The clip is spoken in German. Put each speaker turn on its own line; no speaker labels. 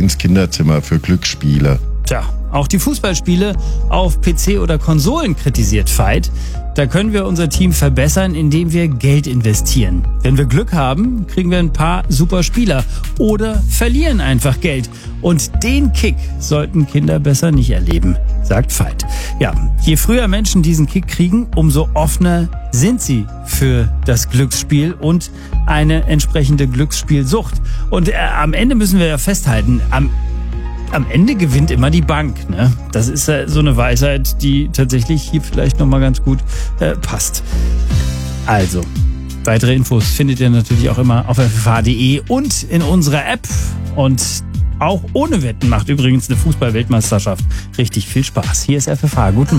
ins Kinderzimmer für Glücksspiele.
Tja, auch die Fußballspiele auf PC oder Konsolen kritisiert Veit. Da können wir unser Team verbessern, indem wir Geld investieren. Wenn wir Glück haben, kriegen wir ein paar super Spieler oder verlieren einfach Geld. Und den Kick sollten Kinder besser nicht erleben, sagt Veit. Ja, je früher Menschen diesen Kick kriegen, umso offener sind sie für das Glücksspiel und eine entsprechende Glücksspielsucht. Und am Ende müssen wir ja festhalten, am Ende gewinnt immer die Bank, ne? Das ist so eine Weisheit, die tatsächlich hier vielleicht nochmal ganz gut passt. Also, weitere Infos findet ihr natürlich auch immer auf ffh.de und in unserer App. Und auch ohne Wetten macht übrigens eine Fußball-Weltmeisterschaft richtig viel Spaß. Hier ist FFH. Guten